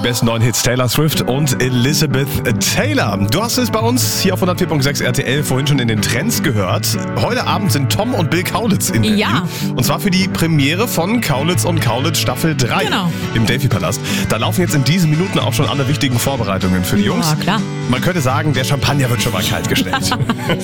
besten neuen Hits Taylor Swift und Elizabeth Taylor. Du hast es bei uns hier auf 104.6 RTL vorhin schon in den Trends gehört. Heute Abend sind Tom und Bill Kaulitz in Berlin. Ja. Und zwar für die Premiere von Kaulitz und Kaulitz Staffel 3 Genau. im Delphi-Palast. Da laufen jetzt in diesen Minuten auch schon alle wichtigen Vorbereitungen für die Jungs. Ja, klar. Man könnte sagen, der Champagner wird schon mal kalt gestellt.